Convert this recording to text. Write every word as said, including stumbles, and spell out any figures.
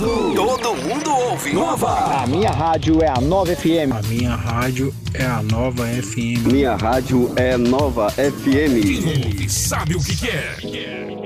mundo, todo mundo ouve. Nova. A minha rádio é a Nova F M. A minha rádio é a Nova F M. Minha rádio é Nova F M. Quem ouve sabe o que quer.